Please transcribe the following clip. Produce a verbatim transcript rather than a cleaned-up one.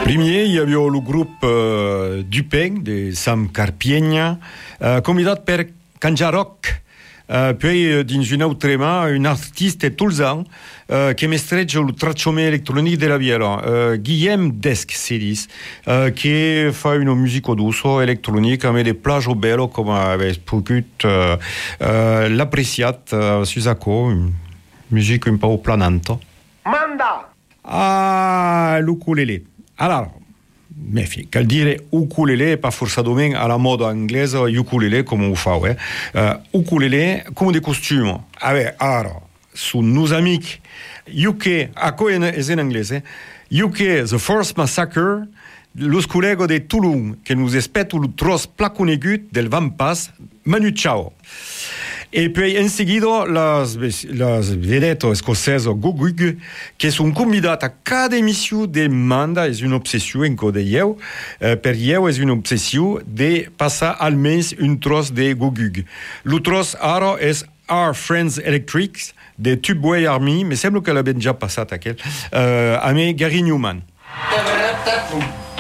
Premier, hi havia el grup uh, Dupeng, de Sam Carpiegna, uh, convidat per cantar rock. Uh, poi, dins un altre mà, un artiste tolzan uh, che mestreggia il tracciome elettronico della viola, uh, Guillaume Desk, si dice, uh, che fa una musica d'uso elettronica, ma de plagio bello, come avete potuto uh, uh, l'appreciat uh, su Zacco, musica un po' planante. Manda! Ah, l'ukulele. Allora, mefi, cal dire ukulele, pas forçadament a la moda anglesa, ukulele, come ho fa, eh? Uh, ukulele, come de costume. A veure, ara, sunt nos amics U K, a co és en anglès, eh? U K, The First Massacre, los col·legos de Toulon, que nos espet un tros pla conegut del Van Pass, Manu Chao. E poi in seguida las, las vedettes escocese Gogug, che sono convidate a cada emissió de Manda, és una obsessió en code eu, eh, per eu és una obsessió de passar almenys un tros de Gogug. Lo tros ara és Our Friends Electrics, de Tubeway Army, me sembla que l'abbiamo già passat aquell, eh, a me Gary Newman.